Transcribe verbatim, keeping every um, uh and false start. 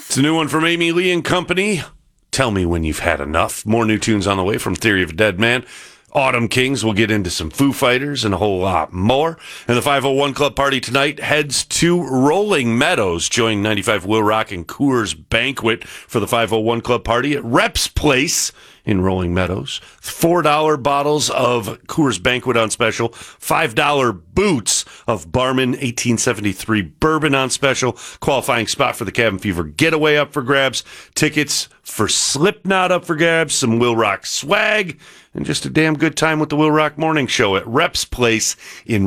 It's a new one from Amy Lee and Company. Tell me when you've had enough. More new tunes on the way from Theory of a Dead Man. Autumn Kings will get into some Foo Fighters and a whole lot more. And the five oh one Club Party tonight heads to Rolling Meadows. Join ninety-five Will Rock and Coors Banquet for the five oh one Club Party at Reps Place in Rolling Meadows. four dollar bottles of Coors Banquet on special. five dollar boots of Barman eighteen seventy-three bourbon on special. Qualifying spot for the Cabin Fever Getaway up for grabs. Tickets for Slipknot up for grabs. Some Will Rock swag. And just a damn good time with the Will Rock Morning Show at Reps Place in